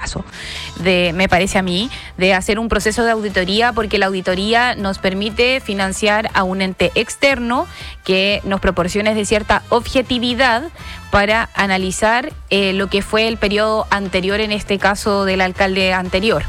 caso, me parece a mí, de hacer un proceso de auditoría, porque la auditoría nos permite financiar a un ente externo que nos proporcione de cierta objetividad para analizar lo que fue el periodo anterior, en este caso del alcalde anterior.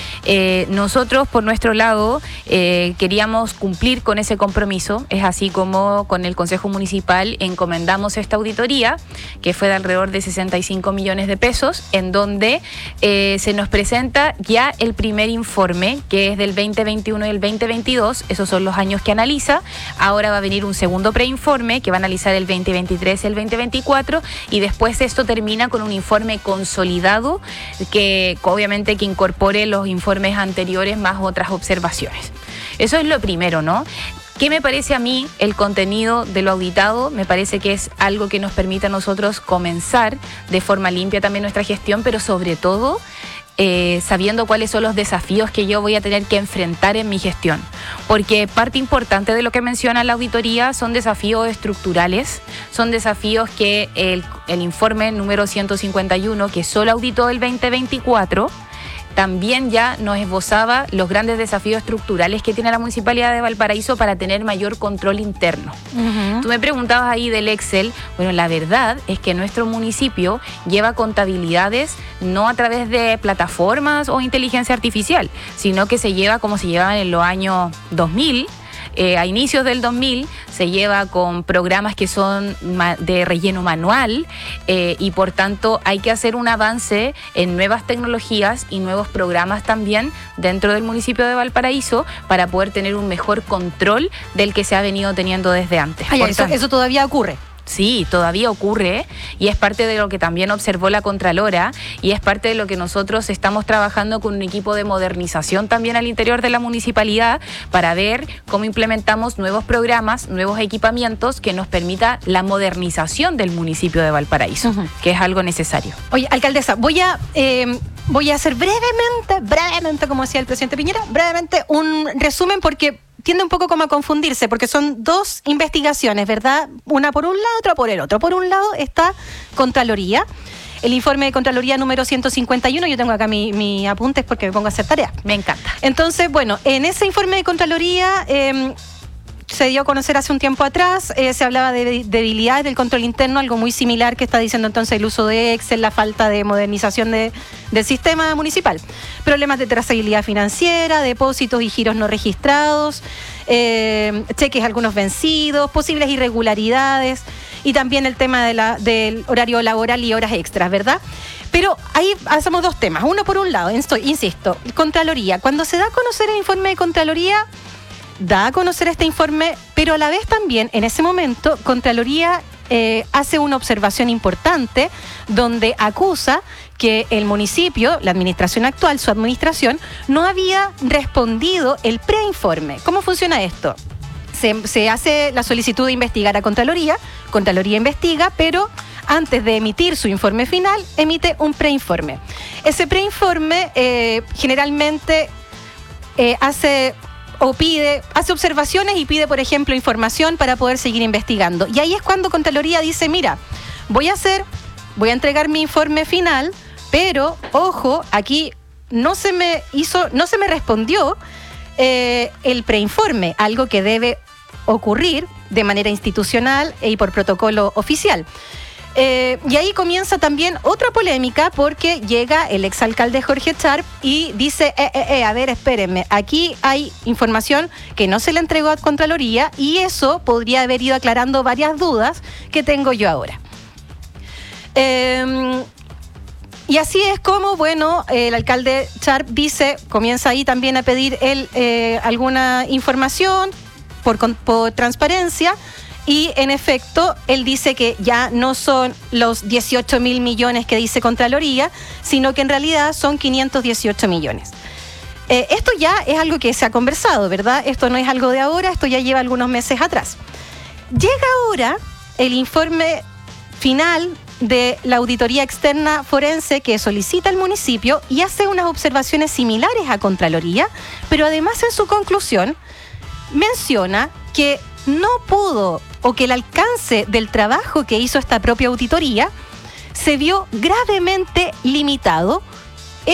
Nosotros, por nuestro lado, queríamos cumplir con ese compromiso. Es así como con el Consejo Municipal encomendamos esta auditoría, que fue de alrededor de 65 millones de pesos, en donde se nos presenta ya el primer informe, que es del 2021 y el 2022. Esos son los años que analiza. Ahora va a venir un segundo preinforme que va a analizar el 2023 y el 2024, y después esto termina con un informe consolidado que obviamente que incorpore los informes anteriores más otras observaciones. Eso es lo primero, ¿no? ¿Qué me parece a mí el contenido de lo auditado? Me parece que es algo que nos permite a nosotros comenzar de forma limpia también nuestra gestión, pero sobre todo sabiendo cuáles son los desafíos que yo voy a tener que enfrentar en mi gestión. Porque parte importante de lo que menciona la auditoría son desafíos estructurales, son desafíos que el informe número 151, que solo auditó el 2024, también ya nos esbozaba los grandes desafíos estructurales que tiene la Municipalidad de Valparaíso para tener mayor control interno. Uh-huh. Tú me preguntabas ahí del Excel. Bueno, la verdad es que nuestro municipio lleva contabilidades no a través de plataformas o inteligencia artificial, sino que se lleva como se llevaban en los años 2000. A inicios del 2000 se lleva con programas que son de relleno manual, y por tanto hay que hacer un avance en nuevas tecnologías y nuevos programas también dentro del municipio de Valparaíso para poder tener un mejor control del que se ha venido teniendo desde antes. Eso todavía ocurre. Sí, todavía ocurre, y es parte de lo que también observó la Contralora, y es parte de lo que nosotros estamos trabajando con un equipo de modernización también al interior de la municipalidad para ver cómo implementamos nuevos programas, nuevos equipamientos que nos permita la modernización del municipio de Valparaíso, uh-huh, que es algo necesario. Oye, alcaldesa, voy a hacer brevemente, como decía el presidente Piñera, brevemente un resumen, porque tiende un poco como a confundirse, porque son dos investigaciones, ¿verdad? Una por un lado, otra por el otro. Por un lado está Contraloría, el informe de Contraloría número 151. Yo tengo acá mis apuntes porque me pongo a hacer tareas. Me encanta. Entonces, bueno, en ese informe de Contraloría se dio a conocer hace un tiempo atrás, se hablaba de debilidades del control interno, algo muy similar que está diciendo entonces el uso de Excel, la falta de modernización del sistema municipal. Problemas de trazabilidad financiera, depósitos y giros no registrados, cheques algunos vencidos, posibles irregularidades, y también el tema del horario laboral y horas extras, ¿verdad? Pero ahí hacemos dos temas. Uno por un lado, insisto, Contraloría. Cuando se da a conocer el informe de Contraloría, da a conocer este informe, pero a la vez también, en ese momento, Contraloría hace una observación importante donde acusa que el municipio, la administración actual, su administración, no había respondido el preinforme. ¿Cómo funciona esto? Se hace la solicitud de investigar a Contraloría investiga, pero antes de emitir su informe final, emite un preinforme. Ese preinforme generalmente hace observaciones y pide, por ejemplo, información para poder seguir investigando. Y ahí es cuando Contraloría dice, mira, voy a entregar mi informe final, pero, ojo, aquí no se me respondió el preinforme, algo que debe ocurrir de manera institucional y por protocolo oficial. Y ahí comienza también otra polémica, porque llega el exalcalde Jorge Sharp y dice, a ver, espérenme, aquí hay información que no se le entregó a Contraloría, y eso podría haber ido aclarando varias dudas que tengo yo ahora. Y así es como, bueno, el alcalde Sharp comienza ahí también a pedir alguna información por transparencia. Y en efecto, él dice que ya no son los 18.000 millones que dice Contraloría, sino que en realidad son 518 millones. Esto ya es algo que se ha conversado, ¿verdad? Esto no es algo de ahora, esto ya lleva algunos meses atrás. Llega ahora el informe final de la auditoría externa forense que solicita el municipio y hace unas observaciones similares a Contraloría, pero además en su conclusión menciona que no pudo, o que el alcance del trabajo que hizo esta propia auditoría se vio gravemente limitado